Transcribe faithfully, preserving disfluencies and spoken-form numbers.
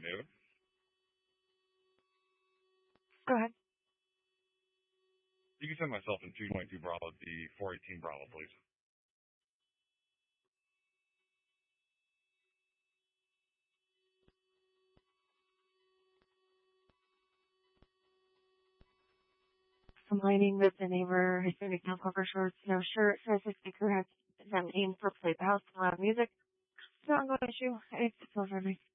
afternoon. Go ahead. You can send myself in two twenty-two Bravo, the four eighteen Bravo, please. Complaining that the neighbor is sitting down poker shorts, no shirt, says the speaker has been aimed for play the house and loud music. It's not an issue. It's over me.